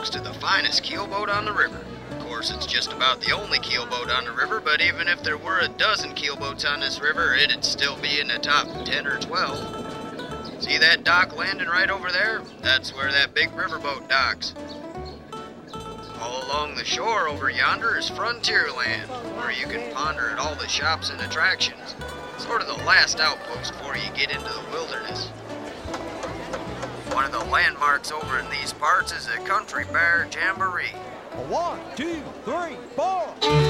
host to the finest keelboat on the river. Of course, it's just about the only keelboat on the river, but even if there were a dozen keelboats on this river, it'd still be in the top 10 or 12. See that dock landing right over there? That's where that big riverboat docks. All along the shore over yonder is Frontierland, where you can ponder at all the shops and attractions. Sort of the last outpost before you get into the wilderness. One of the landmarks over in these parts is the Country Bear Jamboree. 1, 2, 3, 4.